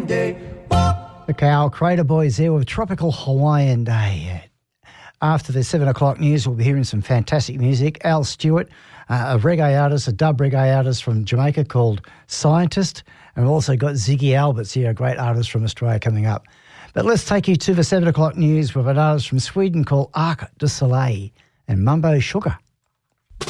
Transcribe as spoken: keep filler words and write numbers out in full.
Day. Okay, our Crater Boys there with Tropical Hawaiian Day. After the seven o'clock news, we'll be hearing some fantastic music. Al Stewart, uh, a reggae artist, a dub reggae artist from Jamaica called Scientist. And we've also got Ziggy Alberts here, a great artist from Australia coming up. But let's take you to the seven o'clock news with an artist from Sweden called Arc de Soleil and Mumbo Sugar.